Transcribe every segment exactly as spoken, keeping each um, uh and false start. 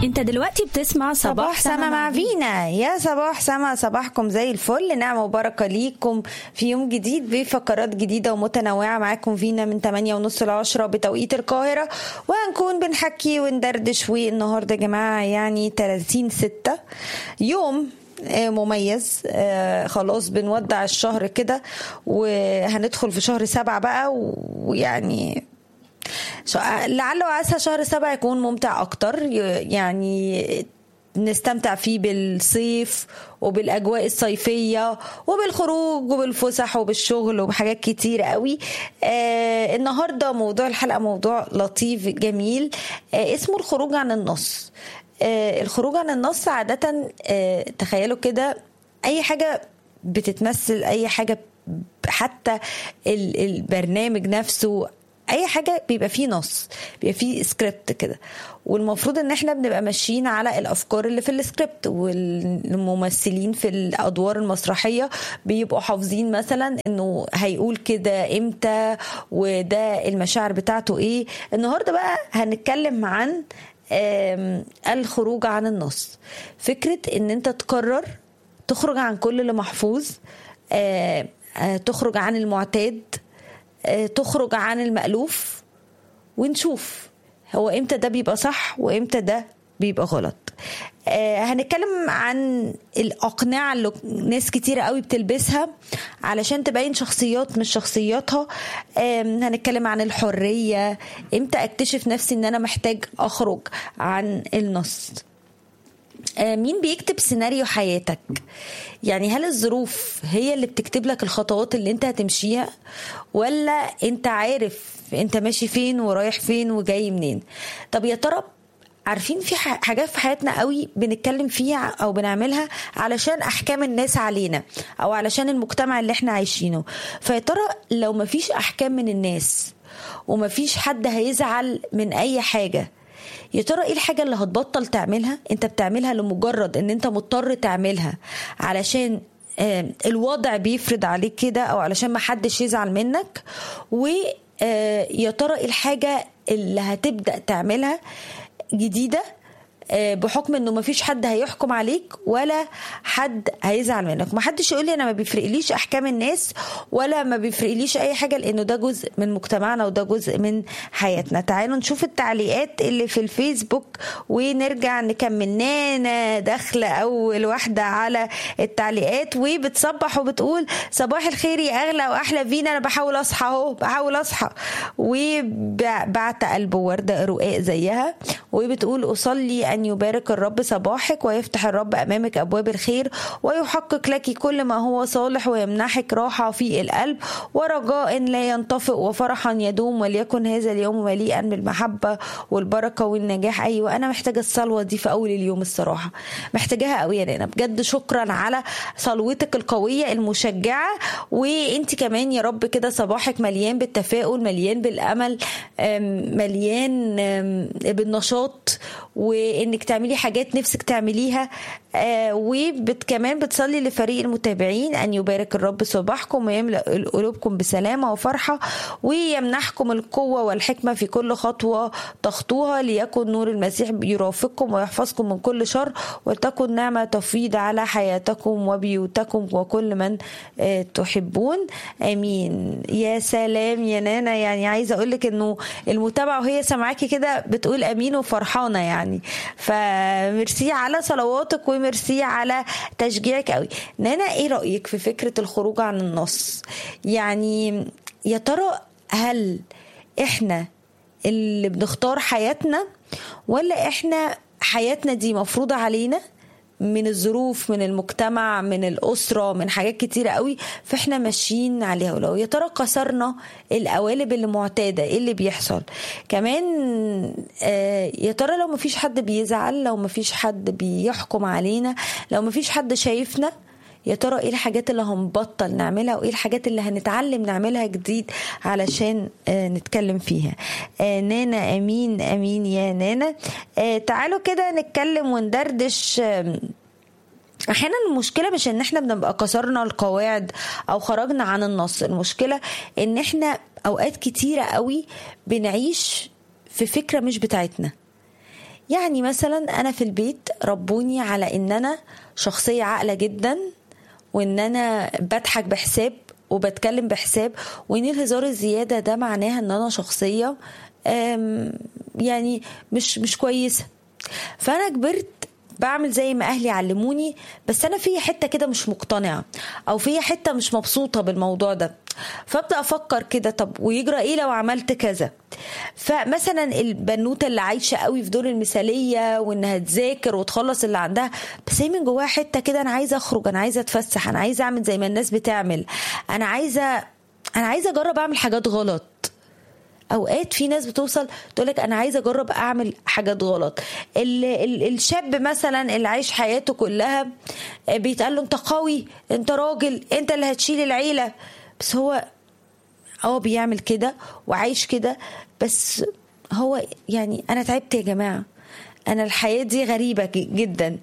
انت دلوقتي بتسمع صباح, صباح سما مع فينا. يا صباح سما، صباحكم زي الفل، نعمة وبركة ليكم في يوم جديد بفقرات جديدة ومتنوعة. معاكم فينا من ثمانية ونص ل عشرة بتوقيت القاهرة، وهنكون بنحكي وندردش. والنهاردة يا جماعة يعني ثلاثين ستة، يوم مميز. خلاص بنودع الشهر كده وهندخل في شهر سبعة بقى، ويعني لعل وعسى شهر سبعة يكون ممتع أكتر، يعني نستمتع فيه بالصيف وبالأجواء الصيفية وبالخروج وبالفسح وبالشغل وبحاجات كتير قوي. آه النهاردة موضوع الحلقة موضوع لطيف جميل، آه اسمه الخروج عن النص. آه الخروج عن النص عادة، آه تخيلوا كده، أي حاجة بتتمثل، أي حاجة، حتى البرنامج نفسه، اي حاجه بيبقى فيه نص، بيبقى فيه سكريبت كده، والمفروض ان احنا بنبقى ماشيين على الافكار اللي في السكريبت. والممثلين في الادوار المسرحيه بيبقوا حافظين مثلا انه هيقول كده امتى، وده المشاعر بتاعته ايه. النهارده بقى هنتكلم عن الخروج عن النص. فكره ان انت تقرر تخرج عن كل اللي محفوظ، تخرج عن المعتاد، تخرج عن المألوف، ونشوف هو امتى ده بيبقى صح وامتى ده بيبقى غلط. آه هنتكلم عن الأقنعة اللي ناس كتيرة قوي بتلبسها علشان تبين شخصيات مش شخصياتها. آه هنتكلم عن الحرية، امتى اكتشف نفسي ان انا محتاج اخرج عن النص. آه مين بيكتب سيناريو حياتك؟ يعني هل الظروف هي اللي بتكتب لك الخطوات اللي انت هتمشيها، ولا انت عارف انت ماشي فين ورايح فين وجاي منين؟ طب يا ترى عارفين في حاجات في حياتنا قوي بنتكلم فيها او بنعملها علشان احكام الناس علينا او علشان المجتمع اللي احنا عايشينه. فيا ترى لو مفيش احكام من الناس ومفيش حد هيزعل من اي حاجة، يا ترى ايه الحاجة اللي هتبطل تعملها؟ انت بتعملها لمجرد ان انت مضطر تعملها علشان الوضع بيفرض عليك كده، او علشان ما حدش يزعل منك. ويا ترى ايه الحاجة اللي هتبدأ تعملها جديدة بحكم انه ما فيش حد هيحكم عليك ولا حد هيزعل منك؟ ما حدش يقول لي انا ما بيفرقليش احكام الناس ولا ما بيفرقليش اي حاجة، لانه ده جزء من مجتمعنا وده جزء من حياتنا. تعالوا نشوف التعليقات اللي في الفيسبوك ونرجع نكمل. نانا داخلة اول واحدة على التعليقات وبتصبح وبتقول صباح الخير يا اغلى واحلى فينا، انا بحاول اصحى اهو بحاول اصحى. وبعت قلب وردة رقاق زيها وبتقول اصلي أن يبارك الرب صباحك ويفتح الرب أمامك أبواب الخير ويحقق لك كل ما هو صالح ويمنحك راحة في القلب ورجاء لا ينطفئ وفرحا يدوم، وليكن هذا اليوم مليئا بالمحبة والبركة والنجاح. أيوة أنا محتاجة الصلوة دي في أول اليوم، الصراحة محتاجاها قوي يا نانا بجد. شكرا على صلوتك القوية المشجعة، وانت كمان يا رب كده صباحك مليان بالتفاؤل، مليان بالأمل، مليان بالنشاط، وإن انك تعملي حاجات نفسك تعمليها. آه وكمان بتصلي لفريق المتابعين ان يبارك الرب صباحكم ويملأ قلوبكم بسلامة وفرحة ويمنحكم القوة والحكمة في كل خطوة تخطوها، ليكن نور المسيح يرافقكم ويحفظكم من كل شر، وتكن نعمة تفيض على حياتكم وبيوتكم وكل من آه تحبون. امين. يا سلام يا نانا، يعني عايزة اقولك انه المتابعة وهي سمعاكي كده بتقول امين وفرحانة يعني. فميرسي على صلواتك وميرسي على تشجيعك قوي. نانا ايه رأيك في فكرة الخروج عن النص؟ يعني يا ترى هل احنا اللي بنختار حياتنا، ولا احنا حياتنا دي مفروضة علينا من الظروف، من المجتمع، من الأسرة، من حاجات كتيرة قوي فاحنا ماشيين عليها؟ ولو يا ترى كسرنا القوالب اللي معتادة ايه اللي بيحصل؟ كمان آه يا ترى لو مفيش حد بيزعل، لو مفيش حد بيحكم علينا، لو مفيش حد شايفنا، يا ترى ايه الحاجات اللي هنبطل نعملها وايه الحاجات اللي هنتعلم نعملها جديد علشان آه نتكلم فيها؟ آه نانا امين امين يا نانا. آه تعالوا كده نتكلم وندردش. آه احيانا المشكلة مش ان احنا بنبقى كسرنا القواعد او خرجنا عن النص، المشكلة ان احنا اوقات كتيرة قوي بنعيش في فكرة مش بتاعتنا. يعني مثلا انا في البيت ربوني على ان انا شخصية عاقلة جدا، وان انا بضحك بحساب وبتكلم بحساب، وان الهزار الزيادة ده معناها ان انا شخصية يعني مش مش كويسة. فانا كبرت بعمل زي ما اهلي علموني، بس انا في حته كده مش مقتنعه، او في حته مش مبسوطه بالموضوع ده. فابدا افكر كده، طب ويجرى ايه لو عملت كذا؟ فمثلا البنوته اللي عايشه قوي في دور المثاليه وانها تذاكر وتخلص اللي عندها، بس هي من جواها حته كده انا عايزه اخرج، انا عايزه اتفسح، انا عايزه اعمل زي ما الناس بتعمل، انا عايزه انا عايزه اجرب اعمل حاجات غلط. اوقات في ناس بتوصل تقولك انا عايزه اجرب اعمل حاجات غلط. ال ال الشاب مثلا اللي عايش حياته كلها بيتقال له انت قوي، انت راجل، انت اللي هتشيل العيله، بس هو اه بيعمل كده وعايش كده، بس هو يعني انا تعبت يا جماعه، انا الحياه دي غريبه جدا.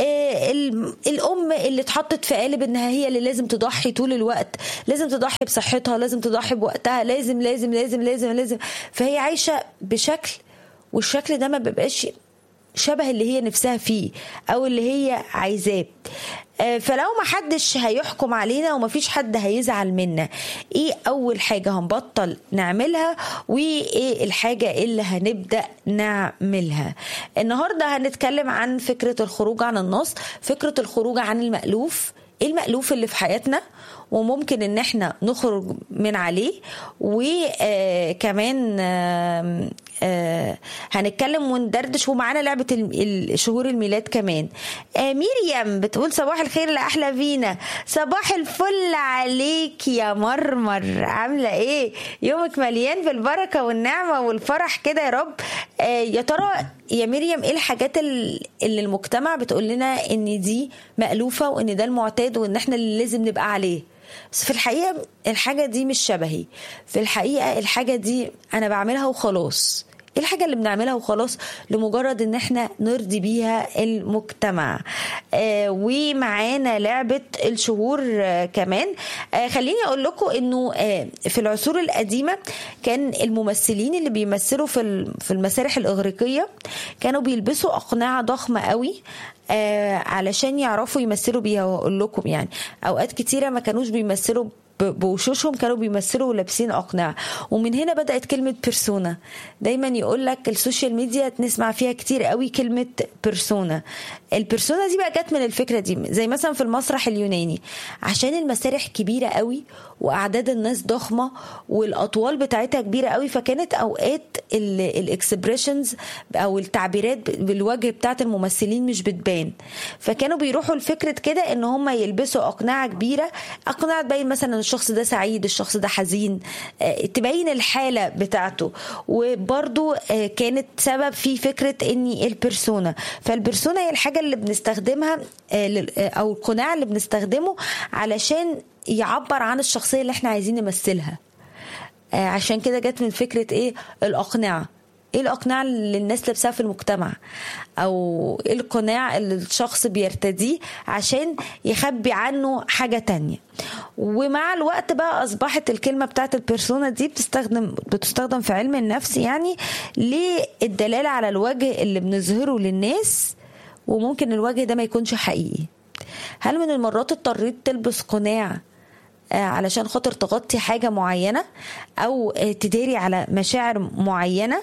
الام اللي اتحطت في قالب انها هي اللي لازم تضحي طول الوقت، لازم تضحي بصحتها، لازم تضحي بوقتها، لازم لازم لازم لازم لازم فهي عايشه بشكل، والشكل ده ما بيبقاش شبه اللي هي نفسها فيه او اللي هي عايزاه. فلو ما حدش هيحكم علينا وما فيش حد هيزعل منا، ايه اول حاجة هنبطل نعملها وايه الحاجة اللي هنبدأ نعملها؟ النهاردة هنتكلم عن فكرة الخروج عن النص، فكرة الخروج عن المألوف، ايه المألوف اللي في حياتنا وممكن ان احنا نخرج من عليه. وكمان آه هنتكلم وندردش، ومعانا لعبة شهور الميلاد كمان. آه ميريام بتقول صباح الخير لأحلى فينا، صباح الفل عليك يا مرمر، عاملة ايه؟ يومك مليان بالبركة والنعمة والفرح كده يا رب. آه يا ترى يا مريم ايه الحاجات اللي المجتمع بتقول لنا ان دي مألوفة وان ده المعتاد وان احنا اللي لازم نبقى عليه؟ بس في الحقيقة الحاجة دي مش شبهي، في الحقيقة الحاجة دي أنا بعملها وخلاص. ايه الحاجة اللي بنعملها وخلاص لمجرد ان احنا نرضي بيها المجتمع؟ آه ومعانا لعبة الشهور آه كمان. آه خليني اقول لكم انه آه في العصور القديمة كان الممثلين اللي بيمثلوا في في المسارح الإغريقية كانوا بيلبسوا أقنعة ضخمة قوي آه علشان يعرفوا يمثلوا بيها. واقول لكم يعني اوقات كتيرة ما كانوش بيمثلوا بوشوشهم، كانوا بيمثلوا لابسين أقنعة. ومن هنا بدأت كلمة بيرسونا. دايما يقول لك السوشيال ميديا نسمع فيها كتير قوي كلمة بيرسونا. البيرسونا دي بقى جت من الفكرة دي، زي مثلا في المسرح اليوناني عشان المسارح كبيرة قوي وأعداد الناس ضخمة والأطوال بتاعتها كبيرة قوي، فكانت أوقات الاكسبريشنز أو التعبيرات بالوجه بتاعت الممثلين مش بتبان، فكانوا بيروحوا لفكرة كده إن هم يلبسوا أقنعة كبيرة، أقنعة تبين مثلا الشخص ده سعيد، الشخص ده حزين، تبين الحالة بتاعته. وبرضو كانت سبب في فكرة إني البيرسونا، فالبيرسونا هي الحاجة اللي بنستخدمها أو القناع اللي بنستخدمه علشان يعبر عن الشخصية اللي احنا عايزين نمثلها. عشان كده جت من فكرة ايه الأقنعة. ايه الأقناع اللي الناس لابساها في المجتمع، او ايه القناع اللي الشخص بيرتديه عشان يخبي عنه حاجة تانية. ومع الوقت بقى أصبحت الكلمة بتاعت البيرسونا دي بتستخدم بتستخدم في علم النفس، يعني للدلالة على الوجه اللي بنظهره للناس، وممكن الوجه ده ما يكونش حقيقي. هل من المرات اضطريت تلبس قناع علشان خاطر تغطي حاجة معينة أو تداري على مشاعر معينة؟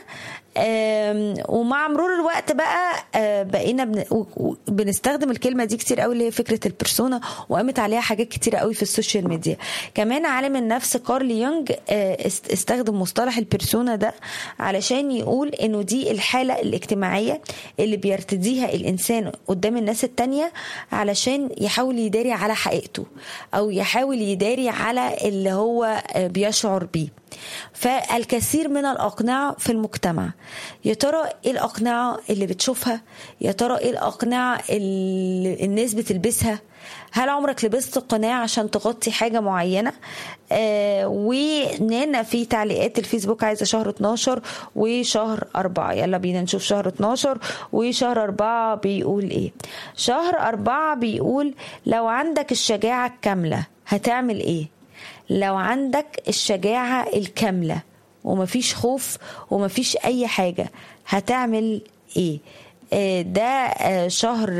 ومع مرور الوقت بقى بقينا بنستخدم الكلمة دي كتير قوي اللي هي فكرة البيرسونا، وقامت عليها حاجات كتير قوي في السوشيال ميديا. كمان عالم النفس كارل يونغ استخدم مصطلح البيرسونا ده علشان يقول انه دي الحالة الاجتماعية اللي بيرتديها الانسان قدام الناس التانية علشان يحاول يداري على حقيقته او يحاول يداري على اللي هو بيشعر بيه. فالكثير من الأقنعة في المجتمع، يا ترى ايه الأقنعة اللي بتشوفها؟ يا ترى ايه الأقنعة اللي الناس بتلبسها؟ هل عمرك لبست قناع عشان تغطي حاجة معينة؟ آه ونانا في تعليقات الفيسبوك عايزة شهر اتناشر وشهر أربعة. يلا بينا نشوف شهر اتناشر وشهر أربعة بيقول ايه. شهر أربعة بيقول لو عندك الشجاعة الكاملة هتعمل ايه؟ لو عندك الشجاعة الكاملة ومفيش خوف ومفيش أي حاجة هتعمل إيه؟ ده شهر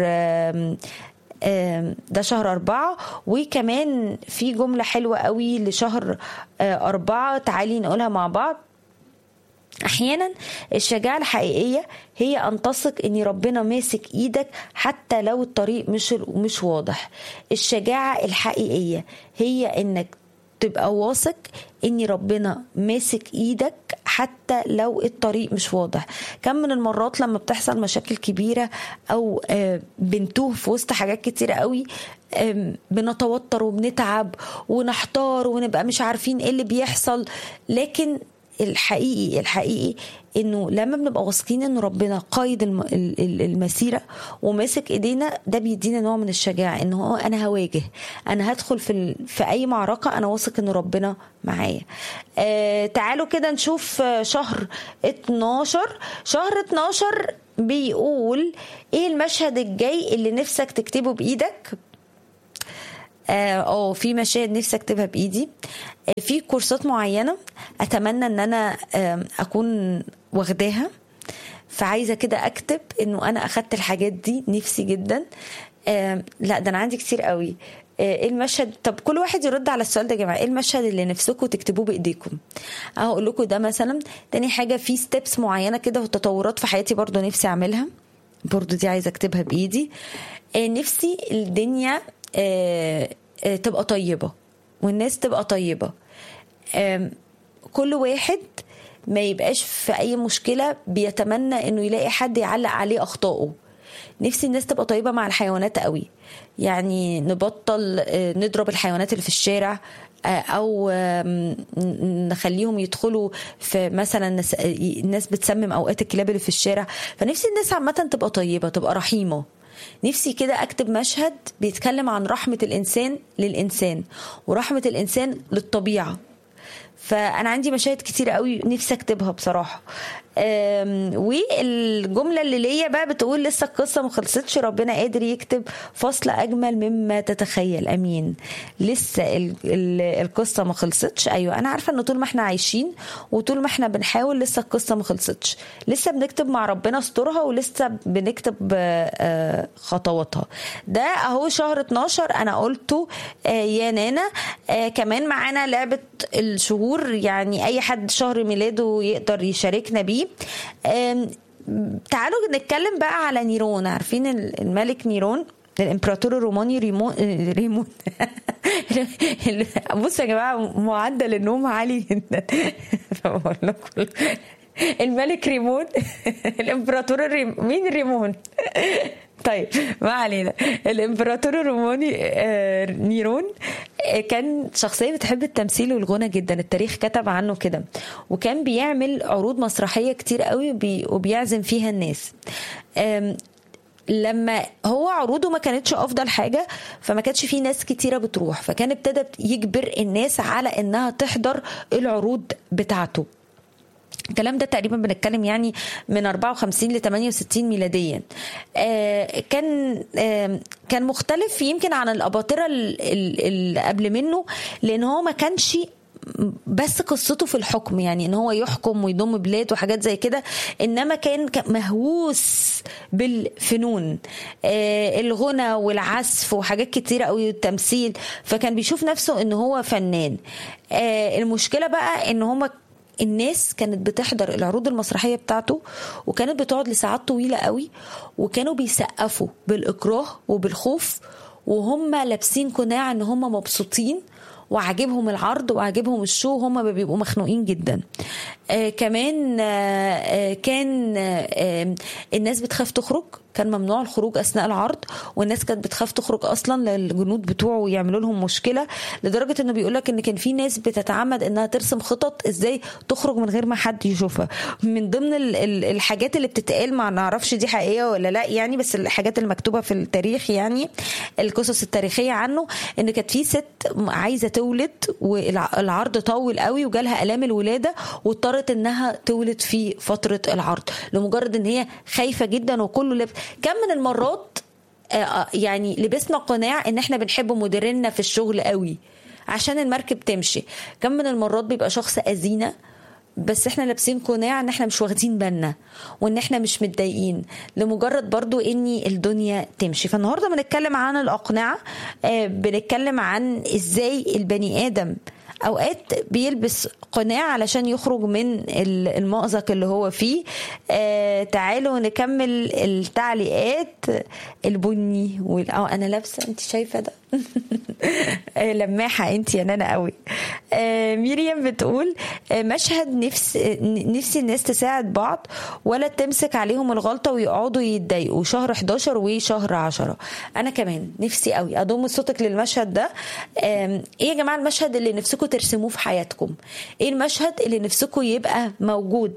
ده شهر أربعة. وكمان في جملة حلوة قوي لشهر أربعة، تعالي نقولها مع بعض. أحيانا الشجاعة الحقيقية هي أن تثق أن ربنا ماسك إيدك حتى لو الطريق مش مش واضح. الشجاعة الحقيقية هي أنك تبقى واثق ان ربنا ماسك ايدك حتى لو الطريق مش واضح. كم من المرات لما بتحصل مشاكل كبيرة او بنتوه في وسط حاجات كتيرة قوي، بنتوتر وبنتعب ونحتار ونبقى مش عارفين ايه اللي بيحصل. لكن الحقيقي الحقيقي انه لما بنبقى واثقين ان ربنا قايد المسيره وماسك ايدينا، ده بيدينا نوع من الشجاعه، انه هو انا هواجه، انا هدخل في في اي معركه انا واثق ان ربنا معايا. آه تعالوا كده نشوف شهر اتناشر. شهر اتناشر بيقول ايه المشهد الجاي اللي نفسك تكتبه بايدك؟ اه في مشاهد نفسي اكتبها بايدي. آه في كورسات معينه اتمنى ان انا آه اكون واخداها، فعايزه كده اكتب انه انا اخدت الحاجات دي، نفسي جدا. آه لا ده انا عندي كتير قوي. ايه المشهد؟ طب كل واحد يرد على السؤال ده يا جماعه، ايه المشهد اللي نفسكم تكتبوه بايديكم؟ اهو اقول لكم ده مثلا. تاني حاجه في ستيبس معينه كده وتطورات في حياتي برضو نفسي اعملها، برضو دي عايزه اكتبها بايدي. آه نفسي الدنيا آه آه تبقى طيبه والناس تبقى طيبه. آه كل واحد ما يبقاش في اي مشكله بيتمنى انه يلاقي حد يعلق عليه اخطائه. نفسي الناس تبقى طيبه مع الحيوانات قوي، يعني نبطل نضرب الحيوانات اللي في الشارع او نخليهم يدخلوا في مثلا الناس بتسمم اوقات الكلاب اللي في الشارع. فنفسي الناس عامه تبقى طيبه، تبقى رحيمه. نفسي كده اكتب مشهد بيتكلم عن رحمه الانسان للانسان ورحمه الانسان للطبيعه. فانا عندي مشاهد كتير قوي نفسي اكتبها بصراحه. والجمله اللي ليا بقى بتقول لسه القصه ما خلصتش، ربنا قادر يكتب فصل اجمل مما تتخيل. امين. لسه ال ال القصه ما خلصتش. ايوه انا عارفه ان طول ما احنا عايشين وطول ما احنا بنحاول لسه القصه ما خلصتش، لسه بنكتب مع ربنا سطورها ولسه بنكتب خطواتها. ده اهو شهر اتناشر انا قلته يا نانا. كمان معانا لعبه الشهور، يعني اي حد شهر ميلاده يقدر يشاركنا بيه. تعالوا نتكلم بقى على نيرون. عارفين الملك نيرون الامبراطور الروماني ريمون ريمون بصوا يا جماعه معدل النوم عالي جدا. بقول لكم الملك ريمون الامبراطور الريم... مين ريمون؟ طيب ما علينا. الامبراطور الروماني نيرون كان شخصية بتحب التمثيل والغنى جدا، التاريخ كتب عنه كده، وكان بيعمل عروض مسرحية كتير قوي وبيعزم فيها الناس. لما هو عروضه ما كانتش افضل حاجة فما كانتش فيه ناس كتيرة بتروح، فكان ابتدى يجبر الناس على انها تحضر العروض بتاعته. الكلام ده تقريبا بنتكلم يعني من أربعة وخمسين ل ثمانية وستين ميلاديا. آه كان آه كان مختلف يمكن عن الأباطرة اللي قبل منه، لأن هو ما كانش بس قصته في الحكم، يعني ان هو يحكم ويضم بلاد وحاجات زي كده، انما كان مهووس بالفنون، آه الغنى والعزف وحاجات كتيرة قوي والتمثيل، فكان بيشوف نفسه ان هو فنان. آه المشكلة بقى ان هما الناس كانت بتحضر العروض المسرحية بتاعته وكانت بتقعد لساعات طويلة قوي، وكانوا بيسقفوا بالإكراه وبالخوف وهم لابسين قناع ان هم مبسوطين وعجبهم العرض وعجبهم الشو، هم بيبقوا مخنوقين جدا. آه كمان آه كان آه الناس بتخاف تخرج، كان ممنوع الخروج أثناء العرض، والناس كانت بتخاف تخرج أصلا للجنود بتوعه يعملوا لهم مشكلة، لدرجة إنه بيقولك إن كان في ناس بتتعمد إنها ترسم خطط إزاي تخرج من غير ما حد يشوفها. من ضمن الحاجات اللي بتتقال، ما نعرفش دي حقيقية ولا لا يعني، بس الحاجات المكتوبة في التاريخ يعني القصص التاريخية عنه، إن كانت في ست عايزة تولد والعرض طول قوي وجالها آلام الولادة واضطرت إنها تولد في فترة العرض لمجرد إن هي خايفة جدا. وكله لب... كم من المرات يعني لبسنا قناع ان احنا بنحب مديرنا في الشغل قوي عشان المركب تمشي. كم من المرات بيبقى شخص أذينا بس احنا لابسين قناع ان احنا مش واخدين بالنا وان احنا مش متضايقين لمجرد برضو اني الدنيا تمشي. فالنهارده بنتكلم عن الاقنعه، آه بنتكلم عن ازاي البني ادم اوقات بيلبس قناع علشان يخرج من المأزق اللي هو فيه. آه تعالوا نكمل التعليقات. البني وال... اه انا لابسه، انت شايفه ده لماحه انت يا نانا قوي. آه مريم بتقول آه مشهد نفس نفسي الناس تساعد بعض ولا تمسك عليهم الغلطه ويقعدوا يتضايقوا. شهر حداشر وشهر عشرة. انا كمان نفسي قوي اضم صوتك للمشهد ده. آه ايه يا جماعه المشهد اللي نفسكم ترسموه في حياتكم؟ ايه المشهد اللي نفسكم يبقى موجود؟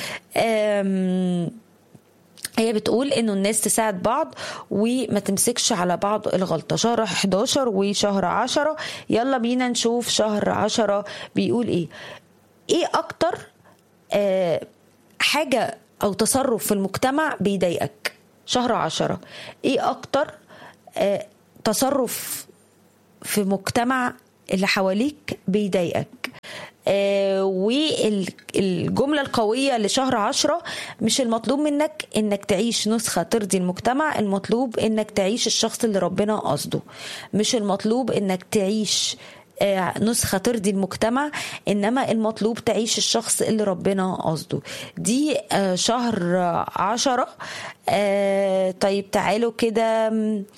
آه هي بتقول انه الناس تساعد بعض وما تمسكش على بعض الغلطة. شهر حداشر وشهر عشرة. يلا بينا نشوف شهر عشرة بيقول ايه. ايه اكتر آه حاجة او تصرف في المجتمع بيضايقك؟ شهر عشرة. ايه اكتر آه تصرف في مجتمع اللي حواليك بيضايقك؟ آه والجملة القوية لشهر عشرة: مش المطلوب منك انك تعيش نسخة ترضي المجتمع، المطلوب انك تعيش الشخص اللي ربنا قصده. مش المطلوب انك تعيش آه نسخة ترضي المجتمع، انما المطلوب تعيش الشخص اللي ربنا قصده. دي آه شهر عشرة. آه طيب تعالوا كده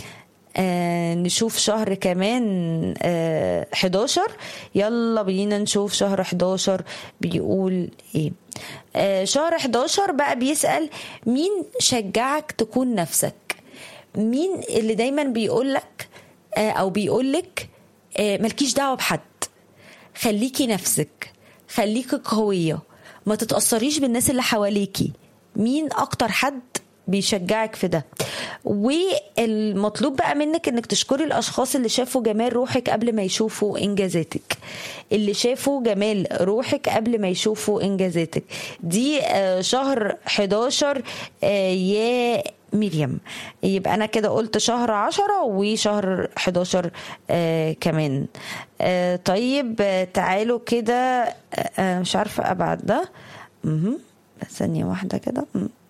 آه نشوف شهر كمان آه حداشر. يلا بينا نشوف شهر حداشر بيقول ايه. آه شهر حداشر بقى بيسأل: مين شجعك تكون نفسك؟ مين اللي دايما بيقولك آه او بيقولك آه ملكيش دعوة بحد، خليكي نفسك، خليكي قوية، ما تتأثريش بالناس اللي حواليكي؟ مين اكتر حد بيشجعك في ده؟ والمطلوب بقى منك انك تشكري الاشخاص اللي شافوا جمال روحك قبل ما يشوفوا انجازاتك، اللي شافوا جمال روحك قبل ما يشوفوا انجازاتك. دي شهر حداشر يا مريم. يبقى انا كده قلت شهر عشرة وشهر حداشر آه كمان. آه طيب تعالوا كده. آه مش عارفة ابعد ده. ثانية واحدة كده.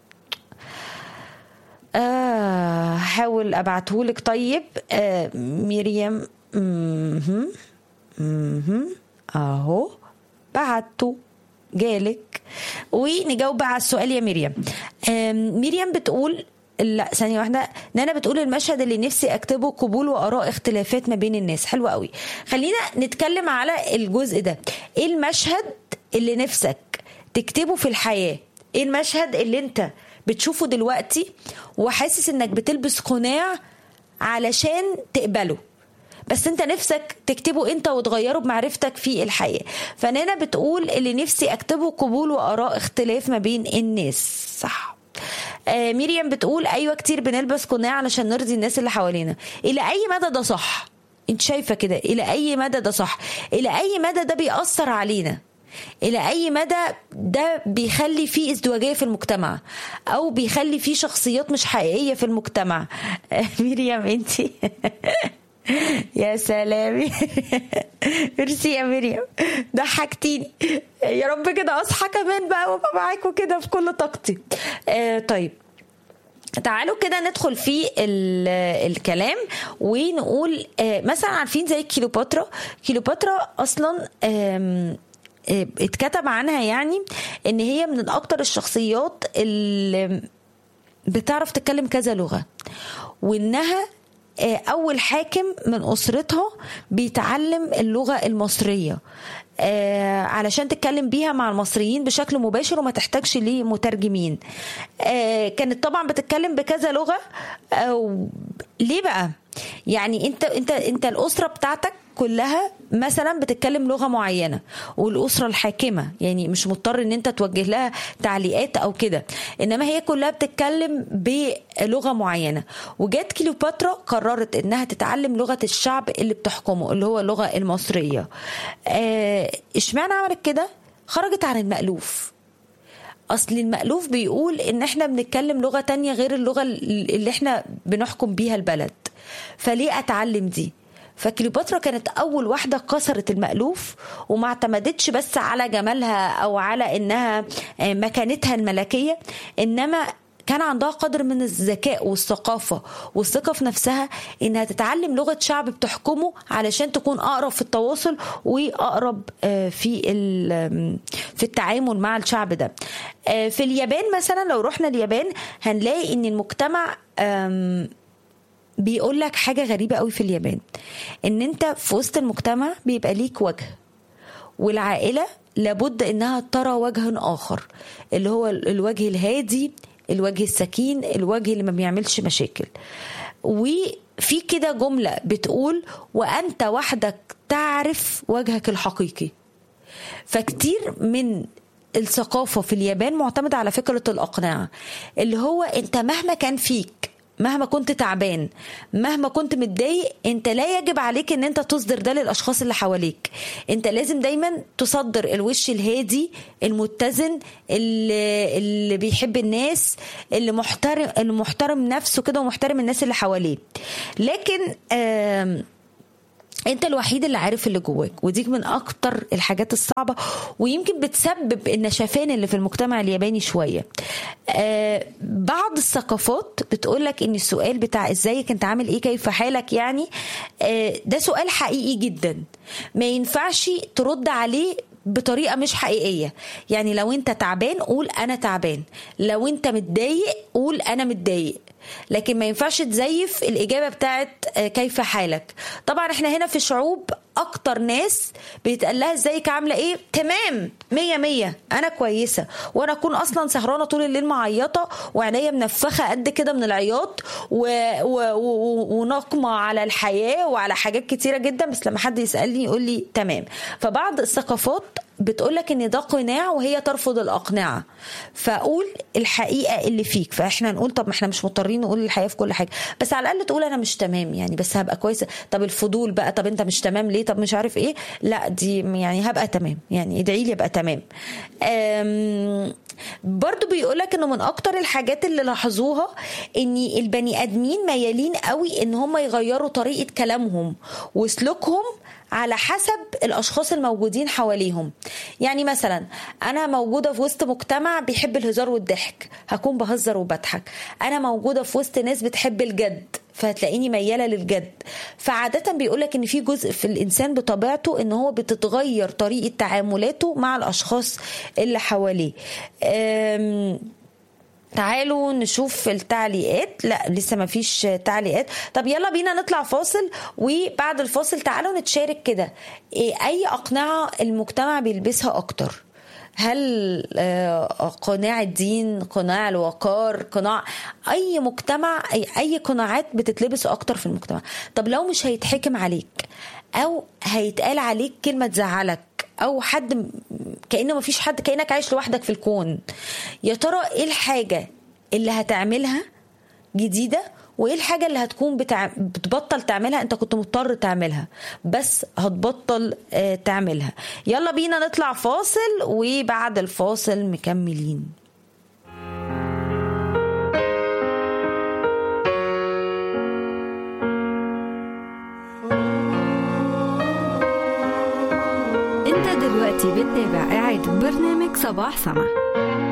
آه حاول ابعتهولك. طيب آه مريم مهم. مهم. اهو بعته جالك. ونجاوب على السؤال يا مريم. آه مريم بتقول لا ثانية واحدة. نانا بتقول المشهد اللي نفسي اكتبه: قبول وآراء اختلافات ما بين الناس. حلوة قوي. خلينا نتكلم على الجزء ده. ايه المشهد اللي نفسك تكتبه في الحياة؟ ايه المشهد اللي انت بتشوفه دلوقتي وحاسس انك بتلبس قناع علشان تقبله، بس انت نفسك تكتبه انت وتغيره بمعرفتك في الحياة؟ فنانا بتقول اللي نفسي اكتبه: قبول وآراء اختلاف ما بين الناس. صح. آه مريم بتقول ايوه كتير بنلبس قناع علشان نرضي الناس اللي حوالينا. الى اي مدى ده صح؟ انت شايفة كده الى اي مدى ده صح؟ الى اي مدى ده بيأثر علينا؟ إلى أي مدى ده بيخلي فيه ازدواجية في المجتمع أو بيخلي فيه شخصيات مش حقيقية في المجتمع؟ مريم انتي يا سلام. ميرسي يا مريم، ضحكتيني. يا رب كده أصحى كمان بقى وابقى معاكم كده في كل طاقتي. آه طيب تعالوا كده ندخل في الكلام ونقول آه مثلا عارفين زي كيلوباترا. كيلوباترا أصلا آم اتكتب عنها يعني ان هي من اكتر الشخصيات اللي بتعرف تتكلم كذا لغة، وانها اول حاكم من اسرتها بيتعلم اللغة المصرية علشان تتكلم بيها مع المصريين بشكل مباشر وما تحتاجش ليه مترجمين. كانت طبعا بتتكلم بكذا لغة. ليه بقى؟ يعني انت انت انت الاسرة بتاعتك كلها مثلا بتتكلم لغة معينة، والأسرة الحاكمة يعني مش مضطر ان انت توجه لها تعليقات او كده، انما هي كلها بتتكلم بلغة معينة. وجات كليوباترا قررت انها تتعلم لغة الشعب اللي بتحكمه اللي هو اللغة المصرية. اه اشمعنى عملت كده؟ خرجت عن المألوف. اصل المألوف بيقول ان احنا بنتكلم لغة تانية غير اللغة اللي احنا بنحكم بيها البلد، فليه اتعلم دي؟ فكليوباترا كانت اول واحده كسرت المألوف وما اعتمدتش بس على جمالها او على انها مكانتها الملكيه، انما كان عندها قدر من الذكاء والثقافة والثقة في نفسها إنها تتعلم لغة شعب بتحكمه علشان تكون أقرب في التواصل وأقرب في في التعامل مع الشعب ده. في اليابان مثلا، لو رحنا اليابان هنلاقي إن المجتمع بيقول لك حاجة غريبة قوي في اليابان، إن أنت في وسط المجتمع بيبقى ليك وجه، والعائلة لابد إنها ترى وجه آخر اللي هو الوجه الهادي، الوجه السكين، الوجه اللي ما بيعملش مشاكل. وفي كده جملة بتقول وأنت وحدك تعرف وجهك الحقيقي. فكتير من الثقافة في اليابان معتمدة على فكرة الأقنعة، اللي هو أنت مهما كان فيك، مهما كنت تعبان، مهما كنت متضايق، انت لا يجب عليك ان انت تصدر ده للاشخاص اللي حواليك. انت لازم دايما تصدر الوش الهادي المتزن اللي, اللي بيحب الناس، اللي محترم اللي محترم نفسه كده ومحترم الناس اللي حواليه. لكن آم انت الوحيد اللي عارف اللي جواك، ودي من اكتر الحاجات الصعبة ويمكن بتسبب النشفان اللي في المجتمع الياباني شوية. آه بعض الثقافات بتقولك ان السؤال بتاع ازيك انت عامل ايه كيف حالك يعني آه ده سؤال حقيقي جدا، ما ينفعش ترد عليه بطريقة مش حقيقية. يعني لو انت تعبان قول انا تعبان، لو انت متضايق قول انا متضايق، لكن ما ينفعش تزيف الإجابة بتاعت كيف حالك. طبعا احنا هنا في شعوب اكتر ناس بيتقال لها ازيك عامله ايه، تمام مية مية انا كويسه، وانا اكون اصلا سهرانه طول الليل معيطه وعينيا منفخه قد كده من العياط و... و... و... ونقمه على الحياه وعلى حاجات كتيره جدا، بس لما حد يسالني يقول لي تمام. فبعض الثقافات بتقولك ان ده قناع وهي ترفض الاقنعه، فاقول الحقيقه اللي فيك. فاحنا نقول طب ما احنا مش مضطرين نقول الحقيقه في كل حاجه، بس على الاقل تقول انا مش تمام يعني، بس هبقى كويسه. طب الفضول بقى، طب انت مش تمام ليه، طب مش عارف ايه، لا دي يعني هبقى تمام، يعني ادعي لي ابقى تمام. برضو بيقولك انه من اكتر الحاجات اللي لاحظوها ان البني ادمين ميالين قوي ان هم يغيروا طريقه كلامهم وسلوكهم على حسب الاشخاص الموجودين حواليهم. يعني مثلا انا موجوده في وسط مجتمع بيحب الهزار والضحك، هكون بهزر وبضحك. انا موجوده في وسط ناس بتحب الجد، فهتلاقيني مياله للجد. فعاده بيقولك ان في جزء في الانسان بطبيعته ان هو بتتغير طريقه تعاملاته مع الاشخاص اللي حواليه. تعالوا نشوف التعليقات. لا لسه ما فيش تعليقات. طب يلا بينا نطلع فاصل، وبعد الفاصل تعالوا نتشارك كده اي اقنعة المجتمع بيلبسها اكتر. هل قناع الدين، قناع الوقار، قناع اي مجتمع، اي, أي قناعات بتتلبس اكتر في المجتمع. طب لو مش هيتحكم عليك او هيتقال عليك كلمة تزعلك او حد كأنه ما فيش حد، كأنك عايش لوحدك في الكون، يا ترى ايه الحاجة اللي هتعملها جديدة وايه الحاجة اللي هتكون بتع... بتبطل تعملها، انت كنت مضطر تعملها بس هتبطل آه تعملها. يلا بينا نطلع فاصل وبعد الفاصل مكملين. انت دلوقتي بتتابع إعادة برنامج صباح سما.